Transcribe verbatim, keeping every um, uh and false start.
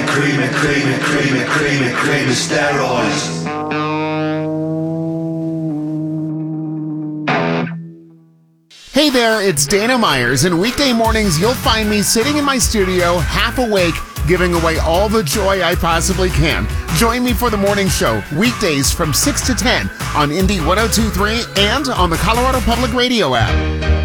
creamy, creamy, creamy, creamy, creamy, creamy steroids. Hey there, it's Dana Myers, and weekday mornings you'll find me sitting in my studio, half awake, giving away all the joy I possibly can. Join me for the morning show, weekdays from six to ten on Indy one oh two point three and on the Colorado Public Radio app.